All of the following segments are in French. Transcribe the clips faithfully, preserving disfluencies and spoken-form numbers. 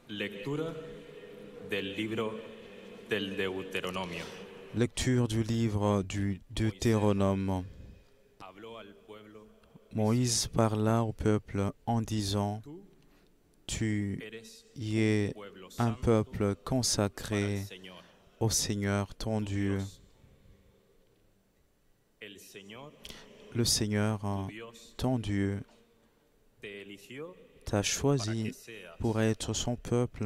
Lectura del libro del Deuteronomio. Lecture du livre du Deutéronome. Moïse parla au peuple en disant: Tu y es un peuple consacré au Seigneur ton Dieu. Le Seigneur ton Dieu t'a choisi pour être son peuple,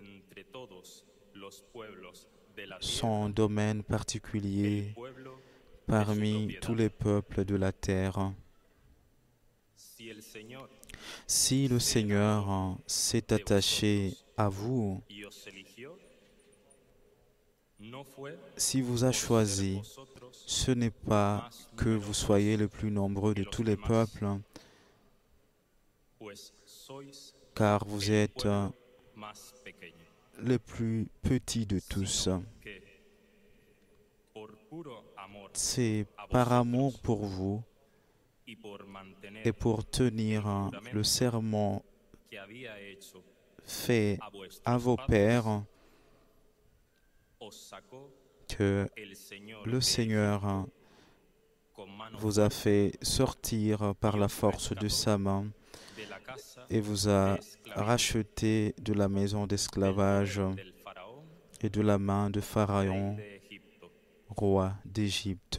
son domaine particulier parmi tous les peuples de la terre. Si le Seigneur s'est attaché à vous, s'il vous a choisi, ce n'est pas que vous soyez le plus nombreux de tous les peuples, car vous êtes le plus petit de tous. C'est par amour pour vous et pour tenir le serment fait à vos pères que le Seigneur vous a fait sortir par la force de sa main et vous a racheté de la maison d'esclavage et de la main de Pharaon, roi d'Égypte.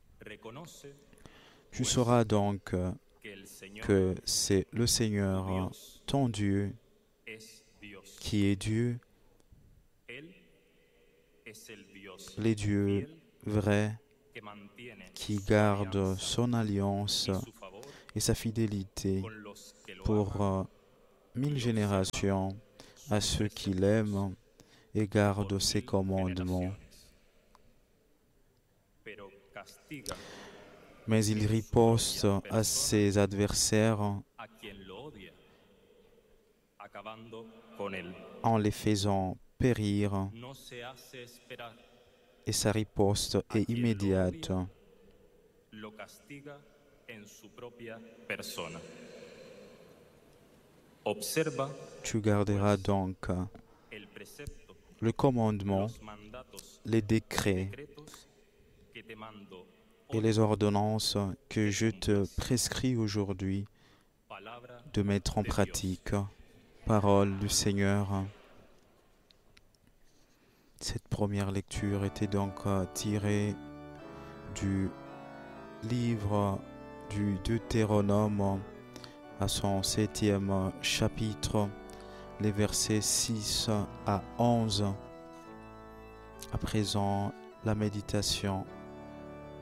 Tu sauras donc que c'est le Seigneur, ton Dieu, qui est Dieu, les dieux vrais, qui garde son alliance et sa fidélité pour euh, mille générations à ceux qui l'aiment et gardent ses commandements. Mais il riposte à ses adversaires en les faisant périr, et sa riposte est immédiate. Tu garderas donc le commandement, les décrets et les ordonnances que je te prescris aujourd'hui de mettre en pratique. Parole du Seigneur. Cette première lecture était donc tirée du livre du Deutéronome à son septième chapitre, les versets six à onze. À présent, la méditation